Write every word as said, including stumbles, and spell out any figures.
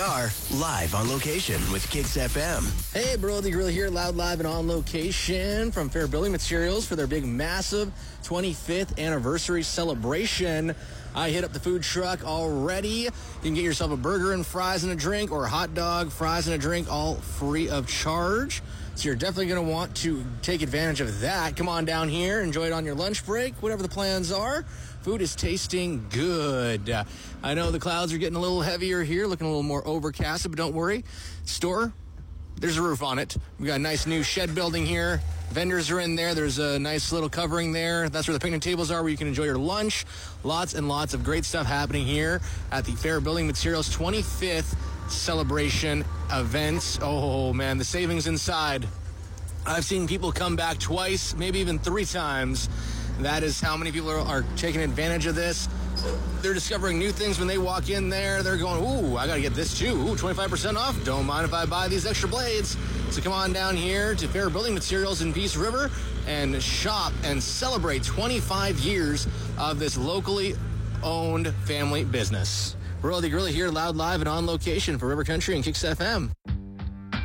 are live on location with Kicks F M. Hey, Bro, the Gorilla here, loud, live, and on location from Fair Building Materials for their big, massive twenty-fifth anniversary celebration. I hit up the food truck already. You can get yourself a burger and fries and a drink, or a hot dog, fries and a drink, all free of charge. So you're definitely going to want to take advantage of that. Come on down here, enjoy it on your lunch break, whatever the plans are. Food is tasting good. Uh, I know the clouds are getting a little heavier here, looking a little more overcast, but don't worry. Store, there's a roof on it. We got a nice new shed building here. Vendors are in there. There's a nice little covering there. That's where the picnic tables are, where you can enjoy your lunch. Lots and lots of great stuff happening here at the Fair Building Materials twenty-fifth celebration events. Oh, man, the savings inside. I've seen people come back twice, maybe even three times. That is how many people are, are taking advantage of this. They're discovering new things when they walk in there. They're going, ooh, I got to get this too. Ooh, twenty-five percent off. Don't mind if I buy these extra blades. So come on down here to Fair Building Materials in Peace River and shop and celebrate twenty-five years of this locally owned family business. We're all the Gorilla here, loud, live, and on location for River Country and Kicks F M.